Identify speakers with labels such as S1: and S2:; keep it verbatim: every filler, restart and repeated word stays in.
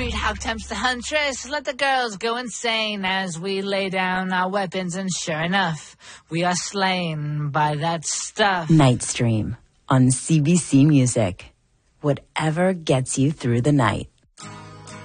S1: Sweet hawk tempts the huntress. Let the girls go insane as we lay down our weapons, and sure enough, we are slain by that stuff.
S2: Night Stream on C B C Music. Whatever gets you through the night.